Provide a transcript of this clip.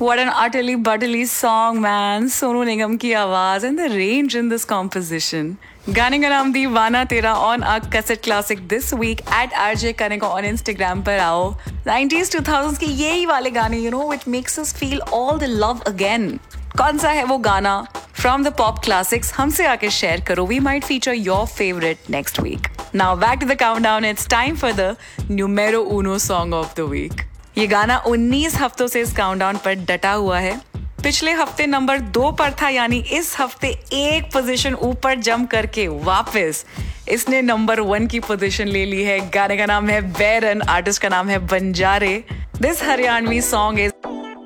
What an utterly butterly song, man. Sonu Nigam की आवाज and the range in this composition. गाने का नाम दीवाना तेरा on our cassette classic this week at RJ Kaneka on Instagram पर आओ. 90s 2000s के यही वाले गाने, which makes us feel all the love again. कौन सा है वो गाना? From the pop classics, हमसे आके शेयर करो. We might feature your favorite next week. Now back to the countdown. It's time for the numero uno song of the week. ये गाना 19 हफ्तों से इस काउंटडाउन पर डटा हुआ है. पिछले हफ्ते नंबर 2 पर था, यानी इस हफ्ते एक पोजीशन ऊपर जंप करके वापस इसने नंबर 1 की पोजीशन ले ली है. गाने का नाम है बैरन, आर्टिस्ट का नाम है बंजारे. This Haryanvi song is